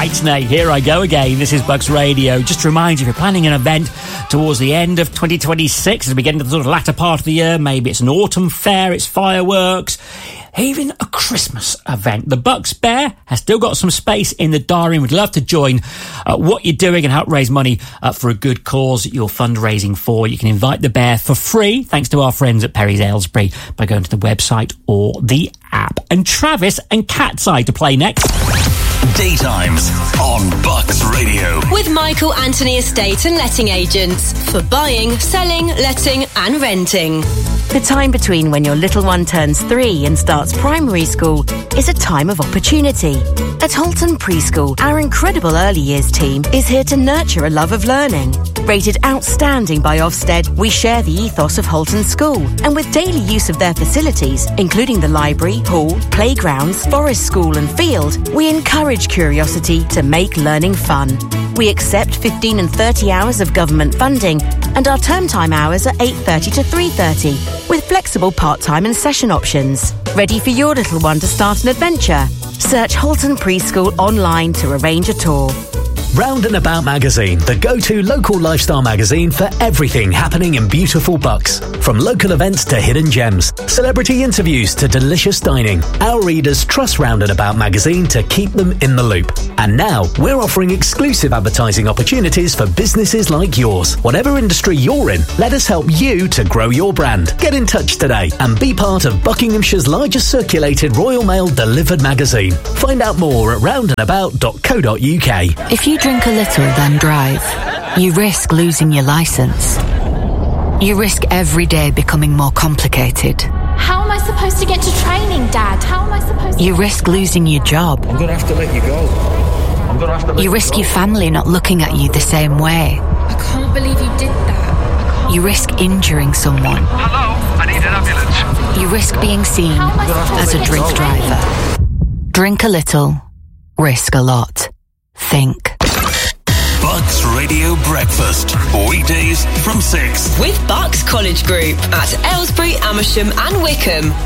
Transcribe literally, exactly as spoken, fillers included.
Right, Nate, here I go again. This is Bucks Radio. Just to remind you, if you're planning an event towards the end of twenty twenty-six, as we get into the sort of latter part of the year, maybe it's an autumn fair, it's fireworks, even a Christmas event, the Bucks Bear has still got some space in the diary, and we'd love to join uh, what you're doing and help raise money uh, for a good cause that you're fundraising for. You can invite the Bear for free, thanks to our friends at Perry's Aylesbury, by going to the website or the app. And Travis and Cat's Eye to play next. Daytimes on Bucks Radio. With Michael Anthony Estate and Letting Agents for buying, selling, letting and renting. The time between when your little one turns three and starts primary school is a time of opportunity. At Holton Preschool, our incredible early years team is here to nurture a love of learning. Rated outstanding by Ofsted, we share the ethos of Holton School, and with daily use of their facilities, including the library, hall, playgrounds, forest school and field, we encourage curiosity to make learning fun. We accept fifteen and thirty hours of government funding, and our term time hours are eight thirty to three thirty, with flexible part-time and session options. Ready for your little one to start an adventure? Search Holton Preschool online to arrange a tour. Round and About magazine, the go-to local lifestyle magazine for everything happening in beautiful Bucks. From local events to hidden gems, celebrity interviews to delicious dining, our readers trust Round and About magazine to keep them in the loop. And now, we're offering exclusive advertising opportunities for businesses like yours. Whatever industry you're in, let us help you to grow your brand. Get in touch today and be part of Buckinghamshire's largest circulated Royal Mail delivered magazine. Find out more at round and about dot co dot uk. If you drink a little, then drive, you risk losing your licence. You risk every day becoming more complicated. How am I supposed to get to training, Dad? How am I supposed to... You risk losing your job. I'm going to have to let you go. I'm going to have to let You risk you your family not looking at you the same way. I can't believe you did that. You risk injuring someone. Hello, I need an ambulance. You risk being seen as a drink driver. Drink a little, risk a lot. Think. Bucks Radio Breakfast. Weekdays from six. With Bucks College Group at Aylesbury, Amersham and Wickham.